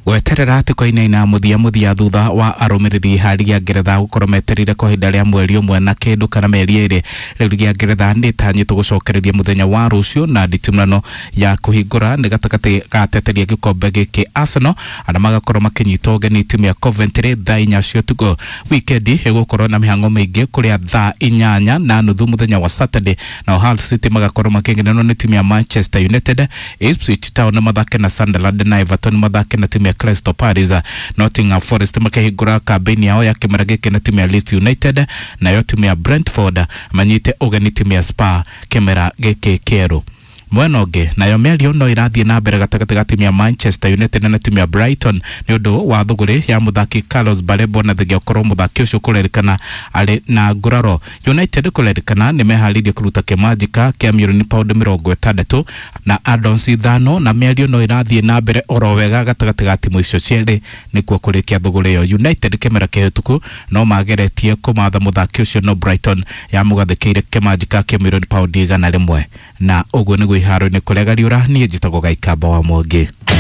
gweterera atikoine na muthia thutha wa arumiriri hari ya Ngeretha gukorwo meterire kwa hinda ria mweri umwe na kindu kana meri iri. Riu ya Ngeretha nitanyitwo gucokereria muthenya wa rucio na nditimano ya kuhingura ni gatakati gateteria gikombe giki Arsenal ana magakorwo makinyita ugeni timu ya Coventry thaa 4 cia tuko. Wikendi igukorwo na mihango maingi kuria thaa 8 na nuthu muthenya wa Saturday na Hull City magakorwo makingenanwo ni timu ya Manchester United. Ipswich Town mathake na Sunderland na Everton mathake na timu ya Crystal Palace. Nottingham Forest makihingura kampeni yao ya kimera giki na timu ya Leeds United, nayo timu ya Brentford manyite ugeni timu ya Spurs kimera giki kieru. Mwenoge nayo merio no irathie na mbere gatagati ga timu ya Manchester United na timu ya Brighton ni undu wa thuguri ya muthaki Carlos Balebo na thigi okorwo muthaki ucio kurerekana ari na nguraro. United kurerekana ni meharirie kuruta kimajika kia milioni pound 60 na addons 5 na merio no irathie na mbere oro wega gatagati ga timu icio cieri nikuo kurikia thuguri yo. United kimera kihituku no mageretie kumatha muthaki ucio no Brighton ya mugathikire kimajika kia milioni pound 100 na uguo ni haro ni kulega riura ni njitagwo Gaikamba wa Mwangi.